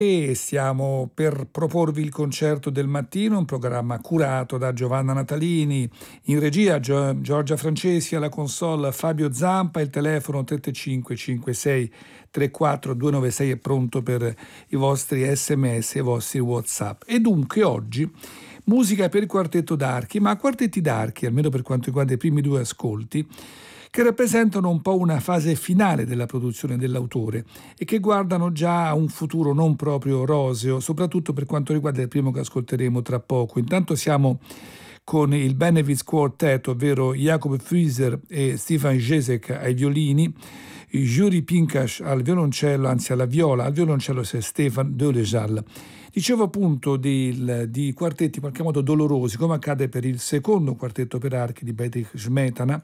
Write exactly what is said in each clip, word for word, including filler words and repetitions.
E stiamo per proporvi il concerto del mattino, un programma curato da Giovanna Natalini, in regia Gio- Giorgia Francesi, alla console Fabio Zampa, il telefono tre cinque cinque sei tre quattro due nove sei è pronto per i vostri sms e i vostri WhatsApp. E dunque oggi musica per il quartetto d'archi, ma quartetti d'archi, almeno per quanto riguarda i primi due ascolti, che rappresentano un po' una fase finale della produzione dell'autore e che guardano già a un futuro non proprio roseo, soprattutto per quanto riguarda il primo che ascolteremo tra poco. Intanto siamo con il Benevitz Quartet, ovvero Jakob Füser e Stefan Jesek ai violini, Juri Pinkas al violoncello, anzi alla viola, al violoncello c'è Stefan Dölejal. Dicevo appunto di, di quartetti in qualche modo dolorosi, come accade per il secondo quartetto per archi di Bedřich Smetana,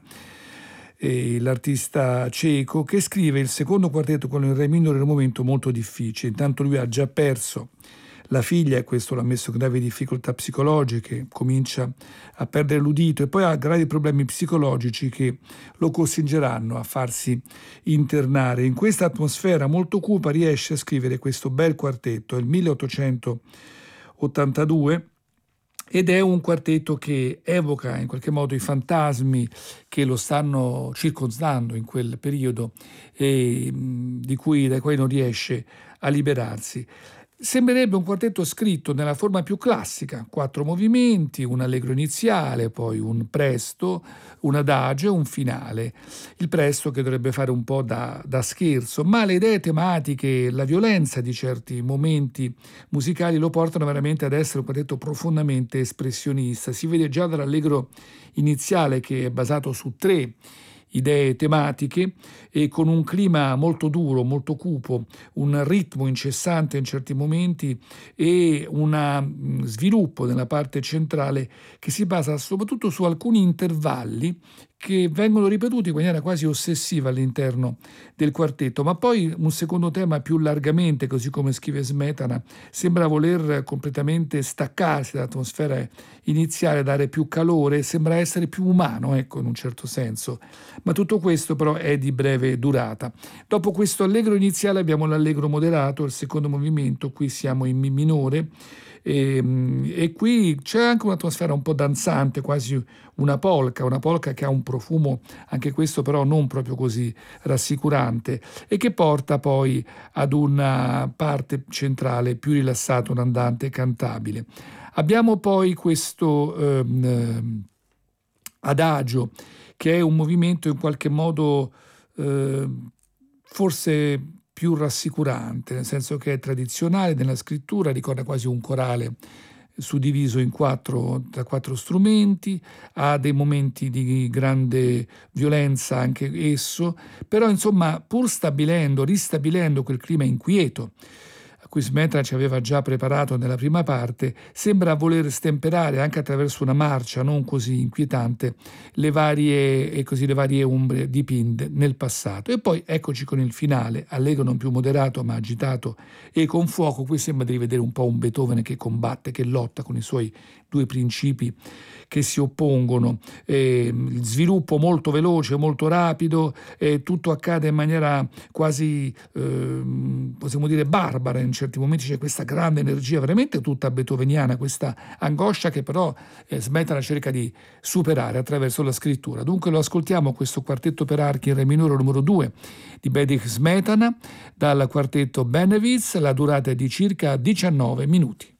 e l'artista ceco, che scrive il secondo quartetto con il re minore in un momento molto difficile. Intanto lui ha già perso la figlia e questo l'ha messo in gravi difficoltà psicologiche, comincia a perdere l'udito e poi ha gravi problemi psicologici che lo costringeranno a farsi internare. In questa atmosfera molto cupa riesce a scrivere questo bel quartetto, è il milleottocentottantadue, ed è un quartetto che evoca in qualche modo i fantasmi che lo stanno circondando in quel periodo e di cui, dai quali non riesce a liberarsi. Sembrerebbe un quartetto scritto nella forma più classica, quattro movimenti, un allegro iniziale, poi un presto, un adagio e un finale. Il presto che dovrebbe fare un po' da, da scherzo, ma le idee tematiche, la violenza di certi momenti musicali lo portano veramente ad essere un quartetto profondamente espressionista. Si vede già dall'allegro iniziale, che è basato su tre idee tematiche e con un clima molto duro, molto cupo, un ritmo incessante in certi momenti e un sviluppo nella parte centrale che si basa soprattutto su alcuni intervalli che vengono ripetuti in maniera quasi ossessiva all'interno del quartetto, ma poi un secondo tema più largamente, così come scrive Smetana, sembra voler completamente staccarsi dall'atmosfera iniziale, dare più calore, sembra essere più umano, ecco, in un certo senso. Ma tutto questo però è di breve durata. Dopo questo allegro iniziale abbiamo l'allegro moderato, il secondo movimento, qui siamo in Mi minore, e, e qui c'è anche un'atmosfera un po' danzante, quasi una polka, una polka che ha un profumo, anche questo però non proprio così rassicurante, e che porta poi ad una parte centrale più rilassata, un andante cantabile. Abbiamo poi questo ehm, adagio, che è un movimento in qualche modo eh, forse più rassicurante, nel senso che è tradizionale nella scrittura, ricorda quasi un corale suddiviso in quattro, tra quattro strumenti, ha dei momenti di grande violenza anche esso, però insomma pur stabilendo, ristabilendo quel clima inquieto a cui Smetana ci aveva già preparato nella prima parte, sembra voler stemperare anche attraverso una marcia non così inquietante le varie, e così le varie ombre dipinte nel passato. E poi eccoci con il finale, allegro non più moderato ma agitato e con fuoco. Qui sembra di vedere un po' un Beethoven che combatte, che lotta con i suoi due principi che si oppongono, eh, il sviluppo molto veloce, molto rapido, eh, tutto accade in maniera quasi, eh, possiamo dire, barbara. In certi momenti c'è questa grande energia, veramente tutta beethoveniana, questa angoscia che però eh, Smetana cerca di superare attraverso la scrittura. Dunque lo ascoltiamo, questo quartetto per archi in re minore numero due di Bedřich Smetana, dal quartetto Benevitz, la durata è di circa diciannove minuti.